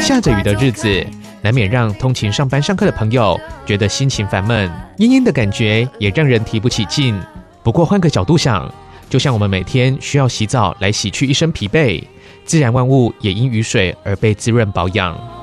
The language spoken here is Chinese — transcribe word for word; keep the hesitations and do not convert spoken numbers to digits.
下着雨的日子，难免让通勤上班上课的朋友觉得心情烦闷，阴阴的感觉也让人提不起劲。不过换个角度想，就像我们每天需要洗澡来洗去一身疲惫，自然万物也因雨水而被滋润保养。